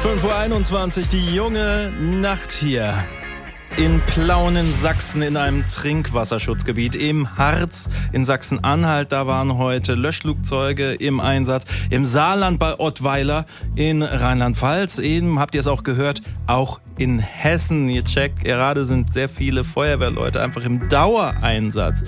5:21 Uhr, die junge Nacht hier in Plauen in Sachsen in einem Trinkwasserschutzgebiet. Im Harz in Sachsen-Anhalt, da waren heute Löschflugzeuge im Einsatz. Im Saarland bei Ottweiler in Rheinland-Pfalz. Eben habt ihr es auch gehört, auch in Hessen. Ihr checkt, gerade sind sehr viele Feuerwehrleute einfach im Dauereinsatz.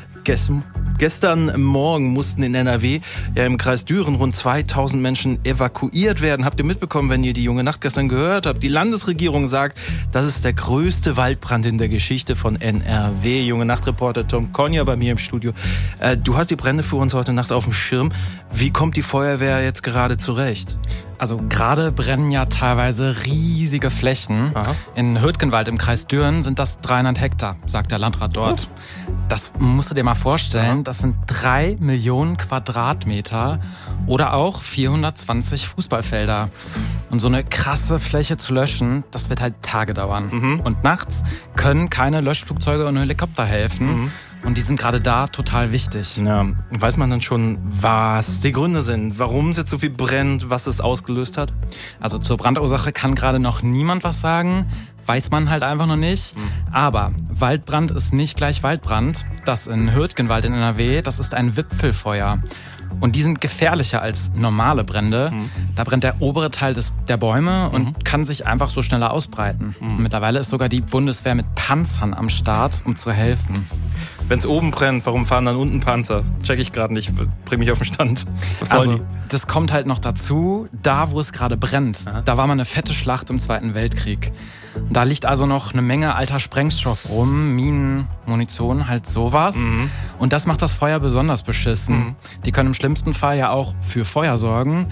Gestern Morgen mussten in NRW, im Kreis Düren, rund 2000 Menschen evakuiert werden. Habt ihr mitbekommen, wenn ihr die junge Nacht gestern gehört habt? Die Landesregierung sagt, das ist der größte Waldbrand in der Geschichte von NRW. Junge Nacht-Reporter Tom Konja bei mir im Studio. Du hast die Brände für uns heute Nacht auf dem Schirm. Wie kommt die Feuerwehr jetzt gerade zurecht? Also gerade brennen ja teilweise riesige Flächen. Aha. In Hürtgenwald im Kreis Düren sind das 300 Hektar, sagt der Landrat dort. Das musst du dir mal vorstellen. Das sind 3 Millionen Quadratmeter oder auch 420 Fußballfelder. Und so eine krasse Fläche zu löschen, das wird halt Tage dauern. Und nachts können keine Löschflugzeuge und Helikopter helfen. Und die sind gerade da total wichtig. Ja, weiß man dann schon, was die Gründe sind? Warum es jetzt so viel brennt, was es ausgelöst hat? Also zur Brandursache kann gerade noch niemand was sagen. Weiß man halt einfach noch nicht. Aber Waldbrand ist nicht gleich Waldbrand. Das in Hürtgenwald in NRW, das ist ein Wipfelfeuer. Und die sind gefährlicher als normale Brände. Da brennt der obere Teil der Bäume und kann sich einfach so schneller ausbreiten. Und mittlerweile ist sogar die Bundeswehr mit Panzern am Start, um zu helfen. Wenn es oben brennt, warum fahren dann unten Panzer? Check ich gerade nicht, bring mich auf den Stand. Was sollen die? Das kommt halt noch dazu, da wo es gerade brennt. Da war mal eine fette Schlacht im Zweiten Weltkrieg. Da liegt also noch eine Menge alter Sprengstoff rum, Minen, Munition, halt sowas. Und das macht das Feuer besonders beschissen. Die können im schlimmsten Fall ja auch für Feuer sorgen.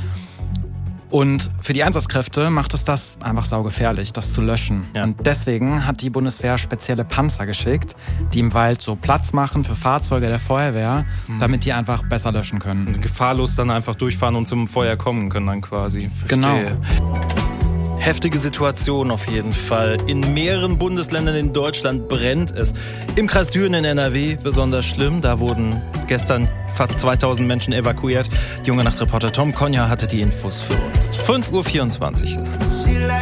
Und für die Einsatzkräfte macht es das einfach saugefährlich, das zu löschen. Ja. Und deswegen hat die Bundeswehr spezielle Panzer geschickt, die im Wald so Platz machen für Fahrzeuge der Feuerwehr, damit die einfach besser löschen können. Und gefahrlos dann einfach durchfahren und zum Feuer kommen können dann quasi. Verstehe. Genau. Heftige Situation auf jeden Fall. In mehreren Bundesländern in Deutschland brennt es. Im Kreis Düren in NRW besonders schlimm. Da wurden gestern fast 2000 Menschen evakuiert. Junge Nacht-Reporter Tom Konja hatte die Infos für uns. 5:24 Uhr ist es.